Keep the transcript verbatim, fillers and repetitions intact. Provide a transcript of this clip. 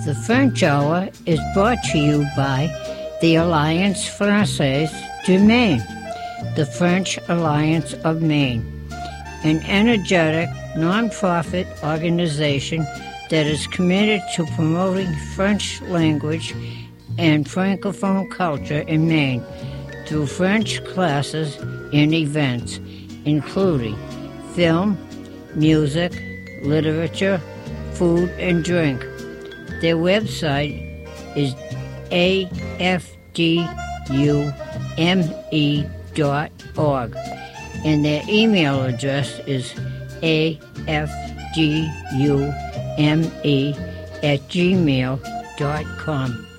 The French Hour is brought to you by the Alliance Française de Maine, the French Alliance of Maine, an energetic, non-profit organization that is committed to promoting French language and Francophone culture in Maine through French classes and events, including film, music, literature, food, and drink. Their website is A F D U M E dot org, and their email address is A F D U M E at gmail dot com.